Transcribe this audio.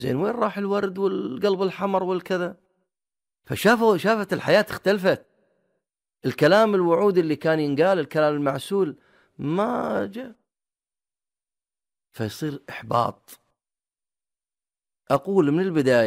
زين وين راح الورد والقلب الحمر والكذا؟ شافت الحياة اختلفت. الكلام الوعود اللي كان ينقال، الكلام المعسول ما جاء، فيصير إحباط. أقول من البداية